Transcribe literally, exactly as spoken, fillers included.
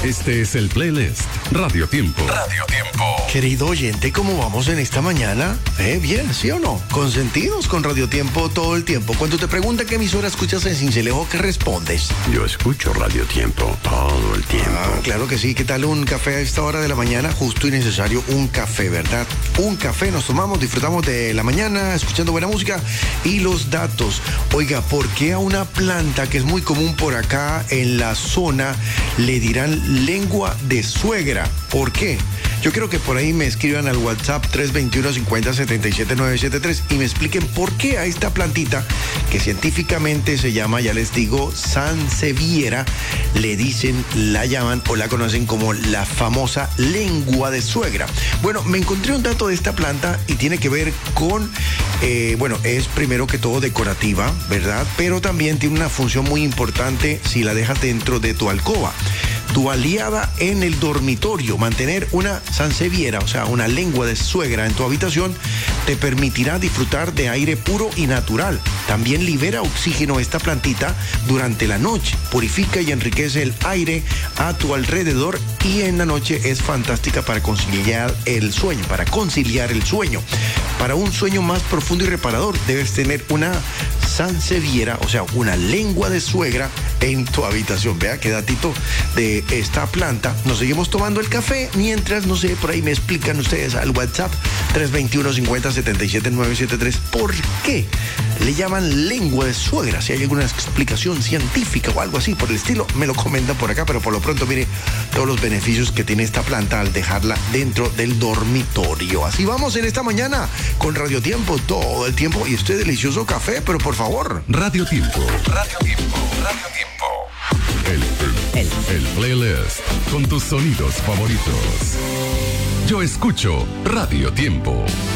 Este es el playlist Radio Tiempo. Radio Tiempo. Querido oyente, ¿cómo vamos en esta mañana? ¿Eh? ¿Bien? ¿Sí o no? Consentidos con Radio Tiempo todo el tiempo. Cuando te preguntan qué emisora escuchas en Sincelejo, ¿qué respondes? Yo escucho Radio Tiempo todo el tiempo. Ah, claro que sí. ¿Qué tal un café a esta hora de la mañana? Justo y necesario un café, ¿verdad? Un café nos tomamos, disfrutamos de la mañana, escuchando buena música y los datos. Oiga, ¿por qué a una planta que es muy común por acá en la zona le dirán lengua de suegra? ¿Por qué? Yo quiero que por ahí me escriban al WhatsApp tres dos uno, cinco cero, siete siete nueve siete tres y me expliquen por qué a esta plantita, que científicamente se llama, ya les digo, Sansevieria, le dicen, la llaman o la conocen como la famosa lengua de suegra. Bueno, me encontré un dato de esta planta y tiene que ver con, eh, bueno, es primero que todo decorativa, ¿verdad? Pero también tiene una función muy importante si la dejas dentro de tu alcoba. Tu aliada en el dormitorio. Mantener una sansevieria, o sea, una lengua de suegra en tu habitación, te permitirá disfrutar de aire puro y natural. También libera oxígeno esta plantita durante la noche. Purifica y enriquece el aire a tu alrededor y en la noche es fantástica para conciliar el sueño, para conciliar el sueño. Para un sueño más profundo y reparador, debes tener una sansevieria, o sea, una lengua de suegra en tu habitación. Vea qué datito de esta planta. Nos seguimos tomando el café mientras, no sé, por ahí me explican ustedes al WhatsApp tres dos uno, cinco cero, siete siete nueve siete tres por qué le llaman lengua de suegra. Si hay alguna explicación científica o algo así por el estilo, me lo comentan por acá, pero por lo pronto mire todos los beneficios que tiene esta planta al dejarla dentro del dormitorio. Así vamos en esta mañana con Radio Tiempo todo el tiempo y este delicioso café, pero por favor. Radio Tiempo. Radio Tiempo. Radio Tiempo. El, el, el playlist con tus sonidos favoritos. Yo escucho Radio Tiempo.